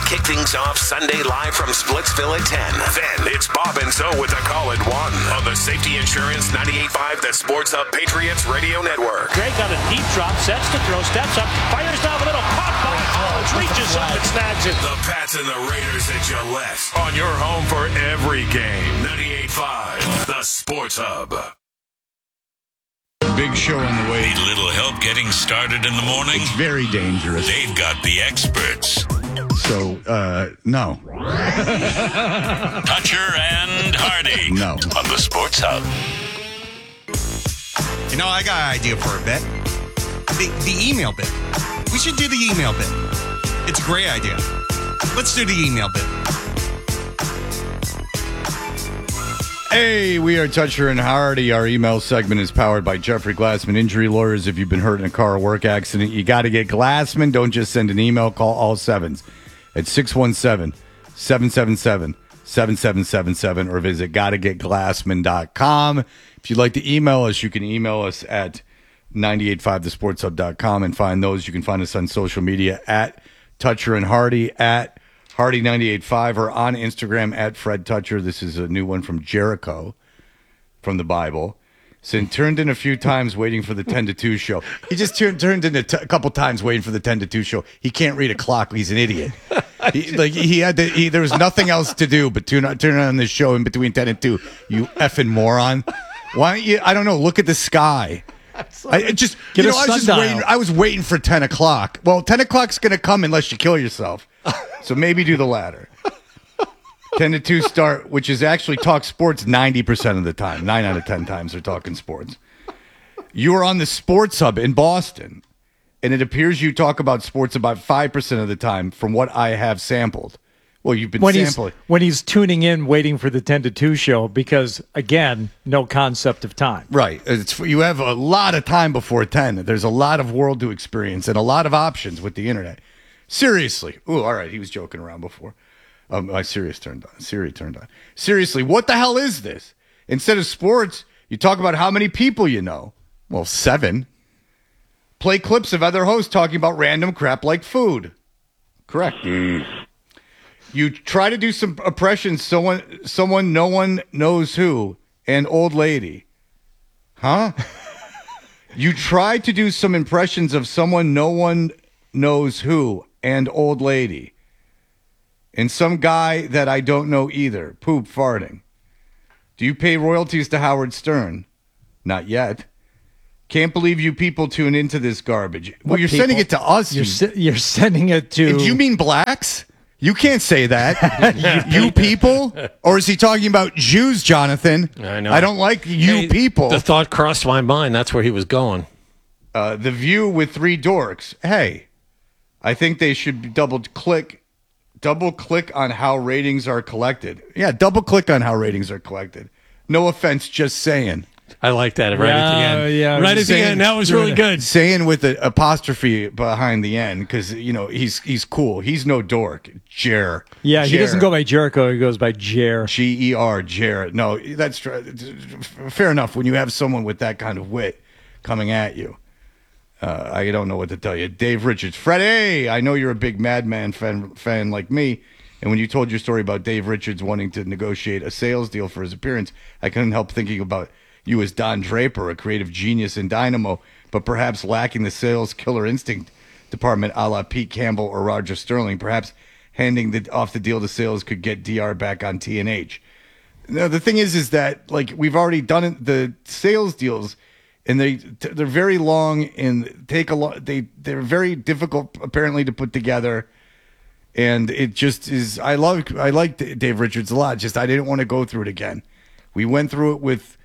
kick things off Sunday live from Splitsville at 10. Then it's Bob and Zoe with the Call at 1 on the Safety Insurance 98.5, the Sports Hub Patriots Radio Network. Gray got a deep drop, sets to throw, steps up, fires down the middle, caught by Collins, reaches up and snags it. The Pats and the Raiders at Gillette. On your home for every game. 98.5, the Sports Hub. Big show on the way. Need a little help getting started in the morning? It's very dangerous. They've got the experts. So, no. Toucher and Hardy. No. On the Sports Hub. You know, I got an idea for a bit. The email bit. We should do the email bit. It's a great idea. Let's do the email bit. Hey, we are Toucher and Hardy. Our email segment is powered by Jeffrey Glassman Injury Lawyers. If you've been hurt in a car or work accident, you got to get Glassman. Don't just send an email. Call all sevens at 617-777-7777 or visit gottagetglassman.com. If you'd like to email us, you can email us at 985thesportshub.com and find those. You can find us on social media at Toucher and Hardy, at Hardy985, or on Instagram at Fred Toucher. This is a new one from Jericho from the Bible. So turned in a few times waiting for the 10 to 2 show. He just turned in a couple times waiting for the 10 to 2 show. He can't read a clock. He's an idiot. There was nothing else to do but turn on this show in between 10 and 2. You effing moron. Why don't you, I don't know, look at the sky. I was waiting for 10 o'clock. Well, 10 o'clock's going to come unless you kill yourself. So maybe do the latter. 10 to 2 start, which is actually talk sports 90% of the time. 9 out of 10 times they're talking sports. You are on the Sports Hub in Boston, and it appears you talk about sports about 5% of the time from what I have sampled. Well, you've been sampling. When he's tuning in, waiting for the 10 to 2 show, because, again, no concept of time. Right. You have a lot of time before 10. There's a lot of world to experience and a lot of options with the internet. Seriously. Ooh, all right. He was joking around before. My Siri turned on. Seriously, what the hell is this? Instead of sports, you talk about how many people you know. Well, 7. Play clips of other hosts talking about random crap like food. Correct. You try to do some impressions, someone no one knows who, and old lady. Huh? You try to do some impressions of someone no one knows who, and old lady. And some guy that I don't know either. Poop farting. Do you pay royalties to Howard Stern? Not yet. Can't believe you people tune into this garbage. Well, you're sending it to us. You're sending it to... Do you mean blacks? You can't say that. you people? Or is he talking about Jews, Jonathan? I know. I don't like you people. The thought crossed my mind. That's where he was going. The View with 3 dorks. Hey, I think they should double click on how ratings are collected. Yeah, double click on how ratings are collected. No offense, just saying. I like that right at the end. Yeah, right at the end. That was really good. Saying with an apostrophe behind the end because, he's cool. He's no dork. Jer. Yeah, he doesn't go by Jericho. He goes by Jer. G-E-R, Jer. No, that's fair enough when you have someone with that kind of wit coming at you. I don't know what to tell you. Dave Richards. Freddie, I know you're a big Madman fan like me. And when you told your story about Dave Richards wanting to negotiate a sales deal for his appearance, I couldn't help thinking about you as Don Draper, a creative genius in Dynamo, but perhaps lacking the sales killer instinct department a la Pete Campbell or Roger Sterling. Perhaps handing off the deal to sales could get DR back on TNH. Now, the thing is that we've already done the sales deals, and they're very long and take a lot. They're very difficult apparently to put together, and it just is. I like Dave Richards a lot. Just I didn't want to go through it again. We went through it with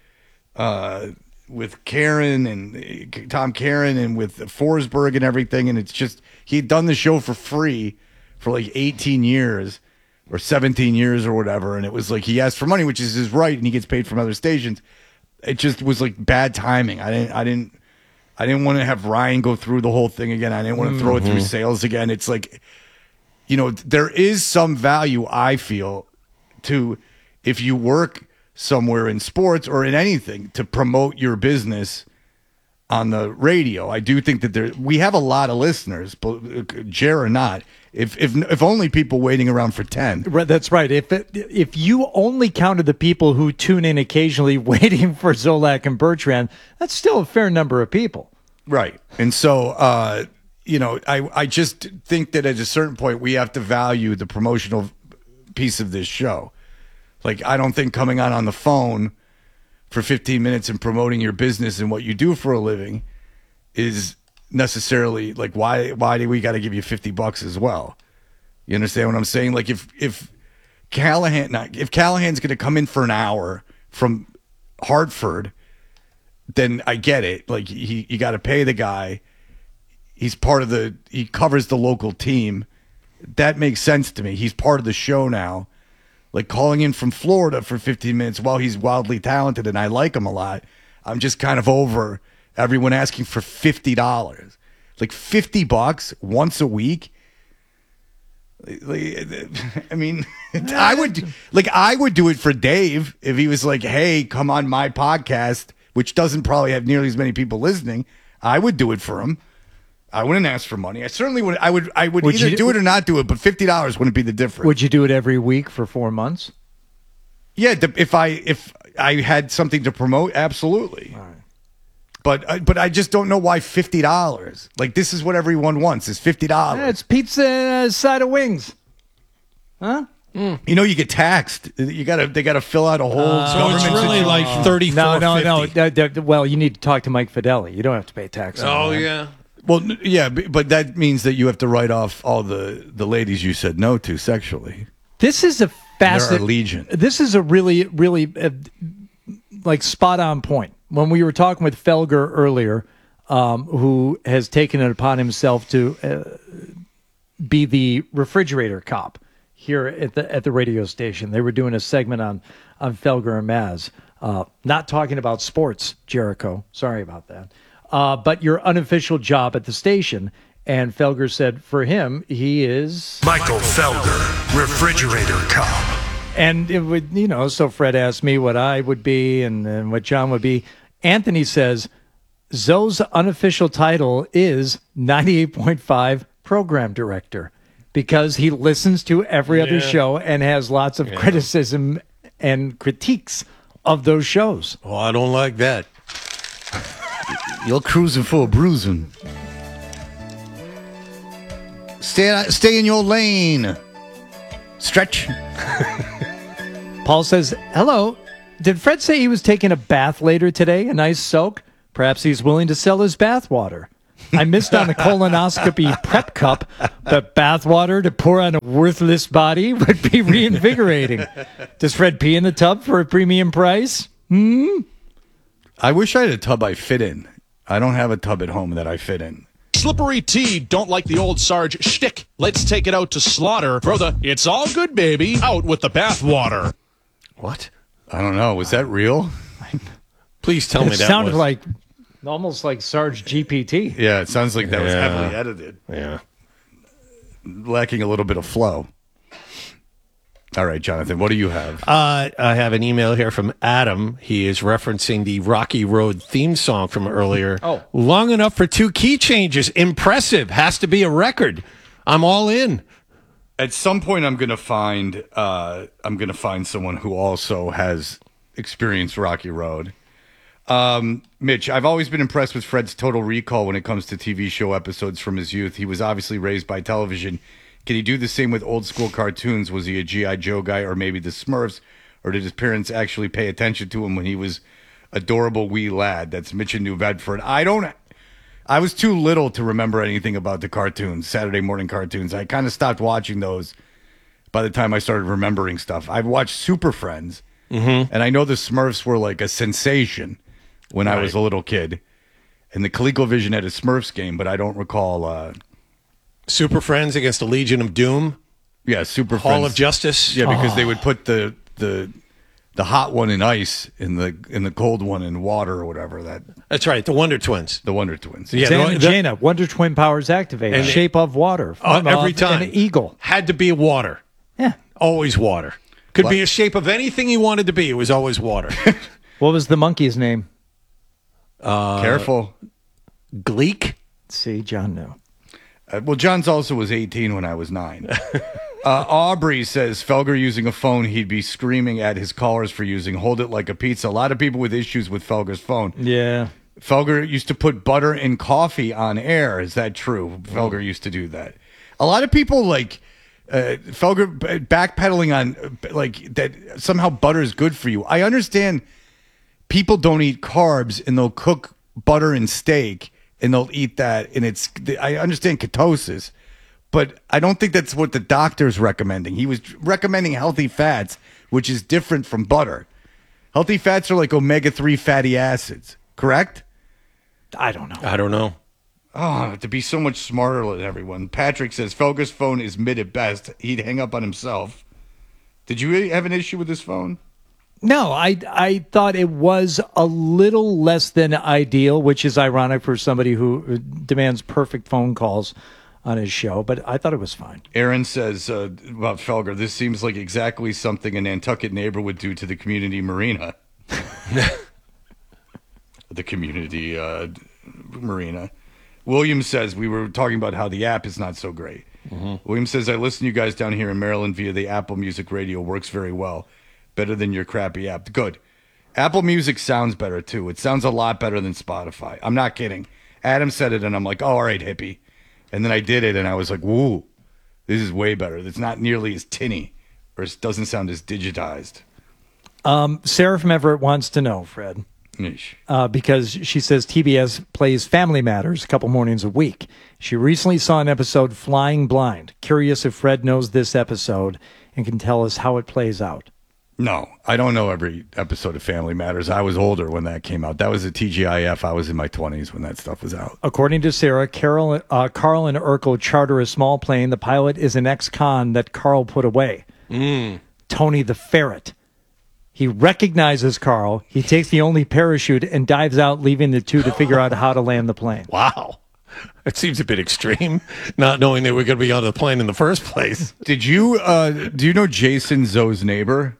Karen and Tom Karen and with Forsberg and everything, and it's just he'd done the show for free for 18 years or 17 years or whatever, and it was he asked for money, which is his right, and he gets paid from other stations. It just was bad timing. I didn't want to have Ryan go through the whole thing again. I didn't want to throw it through sales again. It's there is some value, I feel, to if you work somewhere in sports or in anything to promote your business on the radio. I do think that we have a lot of listeners, Jer or not, If only people waiting around for 10. Right, that's right. If you only counted the people who tune in occasionally waiting for Zolak and Bertrand, that's still a fair number of people. Right. And so, I just think that at a certain point we have to value the promotional piece of this show. Like, I don't think coming on the phone for 15 minutes and promoting your business and what you do for a living is necessarily like, why do we got to give you $50 as well? You understand what I'm saying? Like, if Callahan's going to come in for an hour from Hartford, then I get it. Like, you got to pay the guy. He covers the local team. That makes sense to me. He's part of the show now. Like, calling in from Florida for 15 minutes while he's wildly talented and I like him a lot, I'm just kind of over everyone asking for $50. Like, $50 once a week? I mean, I would do it for Dave if he was like, hey, come on my podcast, which doesn't probably have nearly as many people listening. I would do it for him. I wouldn't ask for money. I certainly would. I would either do it or not do it, but $50 wouldn't be the difference. Would you do it every week for 4 months? Yeah, if I had something to promote, absolutely. All right. But I just don't know why $50. Like, this is what everyone wants is $50. Yeah, it's pizza and a side of wings. Huh? You get taxed. They gotta fill out a whole. So it's really like $34.50. No. Well, you need to talk to Mike Fideli. You don't have to pay tax. Oh yeah. Well, yeah, but that means that you have to write off all the ladies you said no to sexually. This is a fascinating. There are legion. This is a really, really like spot on point. When we were talking with Felger earlier, who has taken it upon himself to be the refrigerator cop here at the radio station. They were doing a segment on Felger and Maz, not talking about sports, Jericho. Sorry about that. But your unofficial job at the station. And Felger said for him, he is Michael Felger, refrigerator cop. And it would, so Fred asked me what I would be and what John would be. Anthony says Zoe's unofficial title is 98.5 program director because he listens to every other show and has lots of criticism and critiques of those shows. Well, I don't like that. You're cruising for a bruising. Stay in your lane. Stretch. Paul says, hello. Did Fred say he was taking a bath later today? A nice soak? Perhaps he's willing to sell his bath water. I missed on the colonoscopy prep cup, but bath water to pour on a worthless body would be reinvigorating. Does Fred pee in the tub for a premium price? I wish I had a tub I fit in. I don't have a tub at home that I fit in. Slippery T don't like the old Sarge shtick. Let's take it out to slaughter. Throw the "it's all good, baby" out with the bathwater. What? I don't know. Was that real? Please tell me that sounded was. like almost like Sarge GPT. Yeah, it sounds like that was heavily edited. Yeah. Lacking a little bit of flow. All right, Jonathan, what do you have? I have an email here from Adam. He is referencing the Rocky Road theme song from earlier. Oh. Long enough for 2 key changes. Impressive. Has to be a record. I'm all in. At some point, I'm gonna find someone who also has experienced Rocky Road. Mitch, I've always been impressed with Fred's total recall when it comes to TV show episodes from his youth. He was obviously raised by television. Can he do the same with old school cartoons? Was he a G.I. Joe guy or maybe the Smurfs? Or did his parents actually pay attention to him when he was adorable wee lad? That's Mitch in New Bedford. I was too little to remember anything about the cartoons, Saturday morning cartoons. I kind of stopped watching those by the time I started remembering stuff. I've watched Super Friends, and I know the Smurfs were like a sensation when I was a little kid. And the ColecoVision had a Smurfs game, but I don't recall... Super Friends against the Legion of Doom. Yeah, Super Hall Friends. of Justice. Yeah, because they would put the hot one in ice and the cold one in water or whatever. That's right, the Wonder Twins. The Wonder Twins. Yeah, Jaina, Wonder Twin powers activated. And Shape of water. Every time. An eagle. Had to be water. Yeah. Always water. Could be a shape of anything he wanted to be. It was always water. What was the monkey's name? Careful. Gleek. See, John knew. Well, John's also was 18 when I was 9. Aubrey says Felger using a phone, he'd be screaming at his callers for using hold it like a pizza. A lot of people with issues with Felger's phone. Yeah. Felger used to put butter in coffee on air. Is that true? Felger used to do that. A lot of people like Felger backpedaling on like that somehow butter is good for you. I understand people don't eat carbs and they'll cook butter and steak and they'll eat that. And I understand ketosis. But I don't think that's what the doctor's recommending. He was recommending healthy fats, which is different from butter. Healthy fats are like omega-3 fatty acids, correct? I don't know. Oh, to be so much smarter than everyone. Patrick says Felger's phone is mid at best. He'd hang up on himself. Did you have an issue with his phone? No, I thought it was a little less than ideal, which is ironic for somebody who demands perfect phone calls on his show, but I thought it was fine. Aaron says about Felger, this seems like exactly something a Nantucket neighbor would do to the community marina. The community marina. William says, we were talking about how the app is not so great. William says, I listen to you guys down here in Maryland via the Apple Music Radio. Works very well. Better than your crappy app. Good. Apple Music sounds better, too. It sounds a lot better than Spotify. I'm not kidding. Adam said it, and I'm like, oh, all right, hippie. And then I did it, and I was like, woo, this is way better. It's not nearly as tinny, or it doesn't sound as digitized. Sarah from Everett wants to know, Fred, because she says TBS plays Family Matters a couple mornings a week. She recently saw an episode, Flying Blind. Curious if Fred knows this episode and can tell us how it plays out. No, I don't know every episode of Family Matters. I was older when that came out. That was a TGIF. I was in my 20s when that stuff was out. According to Sarah, Carl and Urkel charter a small plane. The pilot is an ex-con that Carl put away. Tony the Ferret. He recognizes Carl. He takes the only parachute and dives out, leaving the two to figure out how to land the plane. Wow. It seems a bit extreme, not knowing they were going to be on the plane in the first place. Do you know Jason Zoe's neighbor?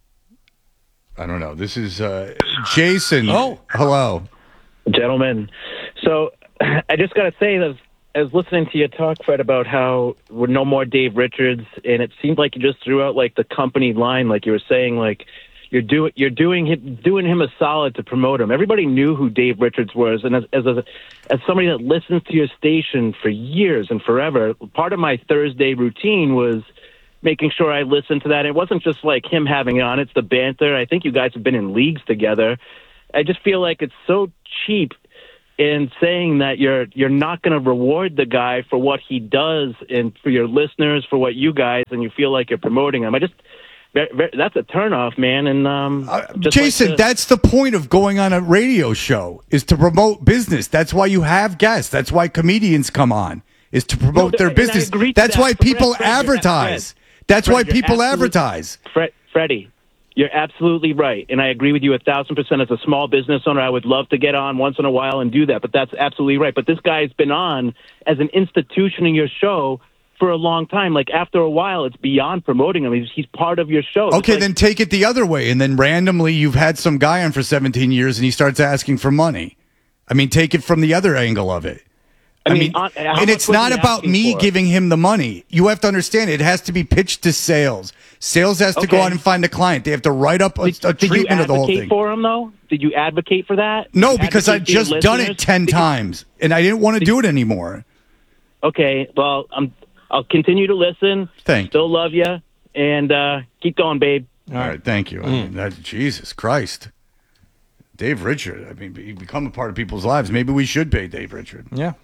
I don't know. This is Jason. Oh, hello, gentlemen. So I just got to say that I was listening to you talk, Fred, about how we're no more Dave Richards, and it seemed like you just threw out like the company line, like you were saying, like you're doing him a solid to promote him. Everybody knew who Dave Richards was, and as somebody that listens to your station for years and forever, part of my Thursday routine was making sure I listened to that. It wasn't just like him having it on. It's the banter. I think you guys have been in leagues together. I just feel like it's so cheap in saying that you're not going to reward the guy for what he does and for your listeners, for what you guys, and you feel like you're promoting him. That's a turnoff, man. And Jason, that's the point of going on a radio show, is to promote business. That's why you have guests. That's why comedians come on, is to promote their business. That's why people advertise. That's why people advertise. Freddie, you're absolutely right. And I agree with you 1,000%. As a small business owner, I would love to get on once in a while and do that. But that's absolutely right. But this guy's been on as an institution in your show for a long time. Like, after a while, it's beyond promoting him. He's part of your show. Okay, then take it the other way. And then randomly you've had some guy on for 17 years and he starts asking for money. I mean, take it from the other angle of it. I mean, and it's not about me giving him the money. You have to understand, it has to be pitched to sales. Sales has to go out and find a client. They have to write up a treatment of the whole thing. Did you advocate for him, though? Did you advocate for that? No, because I've just done it 10 times, and I didn't want to do it anymore. Okay, well, I'll continue to listen. Thank you. Still love you, and keep going, babe. All right, thank you. I mean, Jesus Christ. Dave Richard, I mean, you become a part of people's lives. Maybe we should pay Dave Richard. Yeah.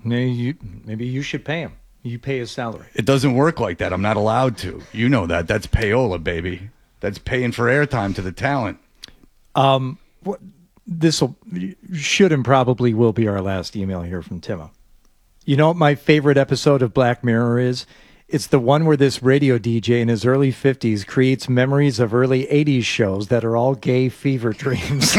Maybe you should pay him. You pay his salary. It doesn't work like that. I'm not allowed to. You know that. That's payola, baby. That's paying for airtime to the talent. This should and probably will be our last email here from Timo. You know what my favorite episode of Black Mirror is? It's the one where this radio DJ in his early 50s creates memories of early 80s shows that are all gay fever dreams.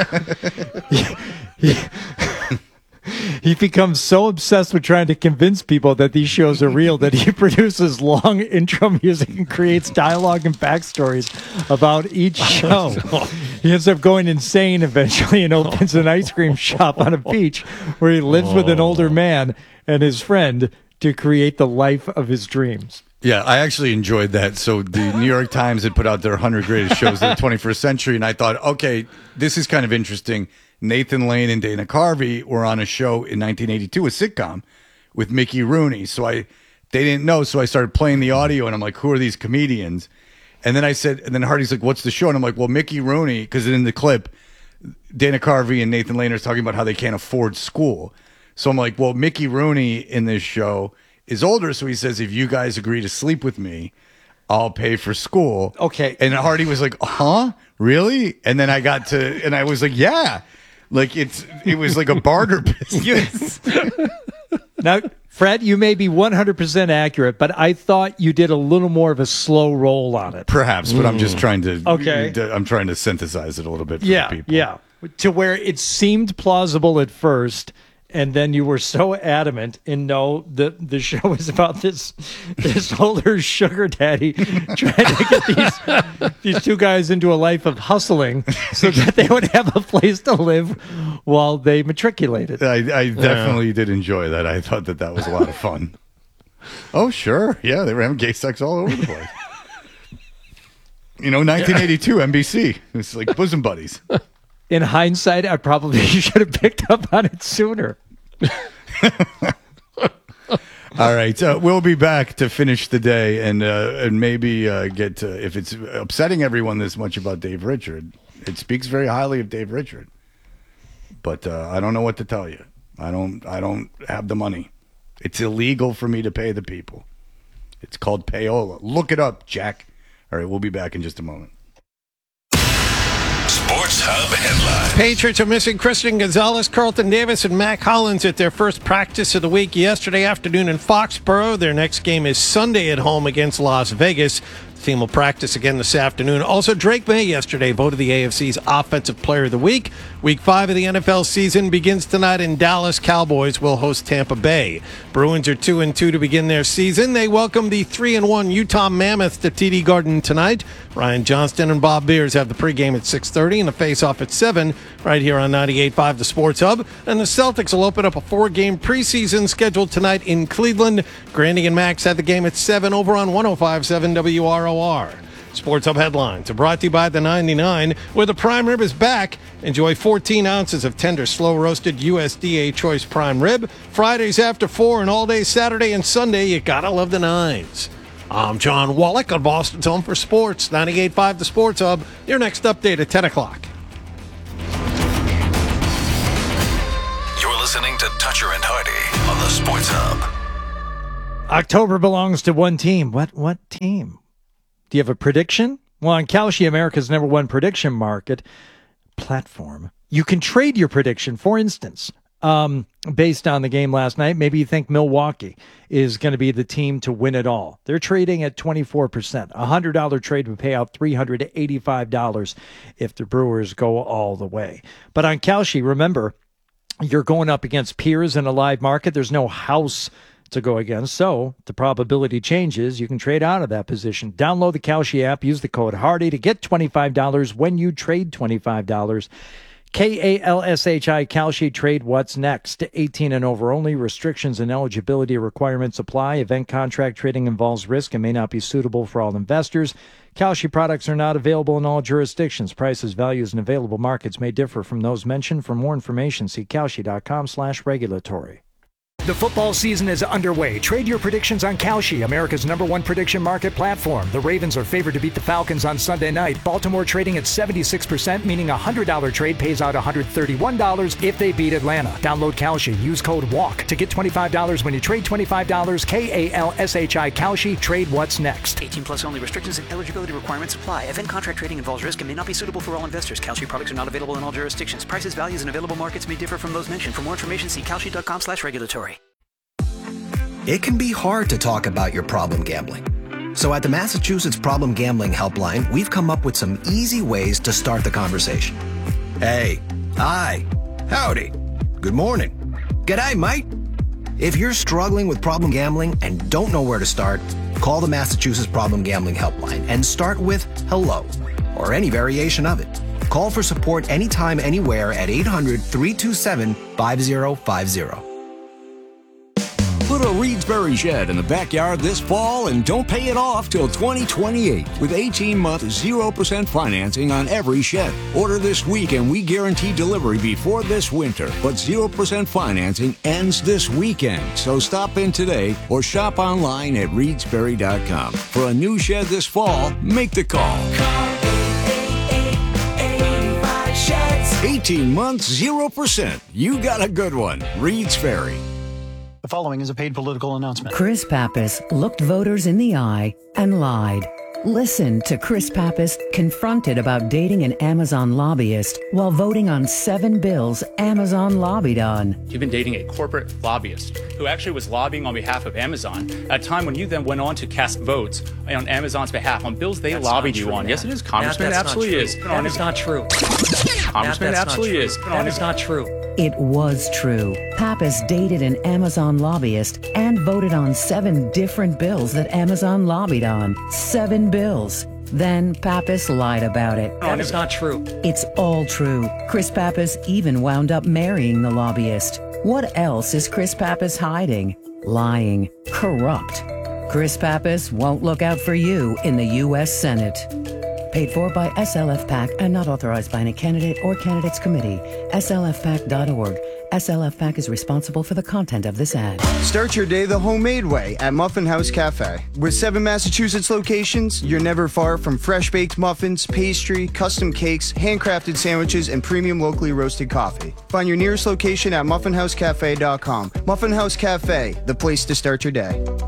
He becomes so obsessed with trying to convince people that these shows are real that he produces long intro music and creates dialogue and backstories about each show. He ends up going insane eventually and opens an ice cream shop on a beach where he lives with an older man and his friend to create the life of his dreams. Yeah, I actually enjoyed that. So the New York Times had put out their 100 greatest shows of the 21st century, and I thought, okay, this is kind of interesting. Nathan Lane and Dana Carvey were on a show in 1982, a sitcom, with Mickey Rooney. So they didn't know, so I started playing the audio, and I'm like, who are these comedians? And then then Hardy's like, what's the show? And I'm like, well, Mickey Rooney, because in the clip, Dana Carvey and Nathan Lane are talking about how they can't afford school. So I'm like, well, Mickey Rooney in this show is older, so he says, if you guys agree to sleep with me, I'll pay for school. Okay. And Hardy was like, huh? Really? And then I was like, yeah. Like it was like a barter business. Now, Fred, you may be 100% accurate, but I thought you did a little more of a slow roll on it. Perhaps, but I'm just trying to I'm trying to synthesize it a little bit for the people. Yeah. To where it seemed plausible at first, and then you were so adamant and no, the show is about this older sugar daddy trying to get these two guys into a life of hustling so that they would have a place to live while they matriculated. I definitely did enjoy that. I thought that was a lot of fun. Oh, sure. Yeah, they were having gay sex all over the place. 1982 NBC. It's like bosom buddies. In hindsight, I probably should have picked up on it sooner. All right. We'll be back to finish the day and maybe get to, if it's upsetting everyone this much about Dave Richard, it speaks very highly of Dave Richard. But I don't know what to tell you. I don't have the money. It's illegal for me to pay the people. It's called payola. Look it up, Jack. All right. We'll be back in just a moment. Sports Hub headline. Patriots are missing Christian Gonzalez, Carlton Davis, and Mac Hollins at their first practice of the week yesterday afternoon in Foxborough. Their next game is Sunday at home against Las Vegas. The team will practice again this afternoon. Also, Drake May yesterday voted the AFC's Offensive Player of the Week. Week 5 of the NFL season begins tonight in Dallas. Cowboys will host Tampa Bay. Bruins are 2-2 to begin their season. They welcome the 3-1 Utah Mammoth to TD Garden tonight. Ryan Johnston and Bob Beers have the pregame at 6:30 and the face-off at 7 right here on 98.5 The Sports Hub. And the Celtics will open up a 4-game preseason scheduled tonight in Cleveland. Grandy and Max had the game at 7 over on 105.7 WROR. Sports Hub headlines are brought to you by the 99, where the prime rib is back. Enjoy 14 ounces of tender, slow-roasted USDA Choice Prime Rib. Fridays after 4 and all day Saturday and Sunday. You gotta love the 9s. I'm John Wallach on Boston's Home for Sports, 98.5 The Sports Hub. Your next update at 10 o'clock. You're listening to Toucher and Hardy on the Sports Hub. October belongs to one team. What team? Do you have a prediction? Well, on Kalshi, America's #1 prediction market platform, you can trade your prediction. For instance, based on the game last night, maybe you think Milwaukee is going to be the team to win it all. They're trading at 24%. A $100 trade would pay out $385 if the Brewers go all the way. But on Kalshi, remember, you're going up against peers in a live market. There's no house to go against, so the probability changes. You can trade out of that position. Download the Kalshi app. Use the code HARDY to get $25 when you trade $25. KALSHI Kalshi. Trade what's next. 18 and over only. Restrictions and eligibility requirements apply. Event contract trading involves risk and may not be suitable for all investors. Kalshi products are not available in all jurisdictions. Prices, values, and available markets may differ from those mentioned. For more information, see Kalshi.com/regulatory. The football season is underway. Trade your predictions on Kalshi, America's #1 prediction market platform. The Ravens are favored to beat the Falcons on Sunday night. Baltimore trading at 76%, meaning a $100 trade pays out $131 if they beat Atlanta. Download Kalshi. Use code WALK to get $25 when you trade $25. KALSHI Kalshi. Trade what's next. 18 plus only. Restrictions and eligibility requirements apply. Event contract trading involves risk and may not be suitable for all investors. Kalshi products are not available in all jurisdictions. Prices, values, and available markets may differ from those mentioned. For more information, see Kalshi.com/regulatory. It can be hard to talk about your problem gambling. So at the Massachusetts Problem Gambling Helpline, we've come up with some easy ways to start the conversation. Hey, hi, howdy, good morning, g'day, mate. If you're struggling with problem gambling and don't know where to start, call the Massachusetts Problem Gambling Helpline and start with hello, or any variation of it. Call for support anytime, anywhere at 800-327-5050. Put a Reedsbury shed in the backyard this fall and don't pay it off till 2028 with 18-month 0% financing on every shed. Order this week and we guarantee delivery before this winter. But 0% financing ends this weekend. So stop in today or shop online at reedsbury.com. For a new shed this fall, make the call. 18 months, 0%. You got a good one. Reed's Ferry. The following is a paid political announcement. Chris Pappas looked voters in the eye and lied. Listen to Chris Pappas confronted about dating an Amazon lobbyist while voting on 7 bills Amazon lobbied on. You've been dating a corporate lobbyist who actually was lobbying on behalf of Amazon at a time when you then went on to cast votes on Amazon's behalf on bills they lobbied you on. Yes, it is, Congressman. It absolutely is. That is not true. Congressman, it absolutely is. That is not true. It was true. Pappas dated an Amazon lobbyist and voted on 7 different bills that Amazon lobbied on. 7 bills. Then Pappas lied about it. That is not true. It's all true. Chris Pappas even wound up marrying the lobbyist. What else is Chris Pappas hiding? Lying. Corrupt. Chris Pappas won't look out for you in the U.S. Senate. Paid for by SLF PAC and not authorized by any candidate or candidates committee. SLFPAC.org. SLF PAC is responsible for the content of this ad. Start your day the homemade way at Muffin House Cafe. With 7 Massachusetts locations, you're never far from fresh baked muffins, pastry, custom cakes, handcrafted sandwiches, and premium locally roasted coffee. Find your nearest location at muffinhousecafe.com. Muffin House Cafe, the place to start your day.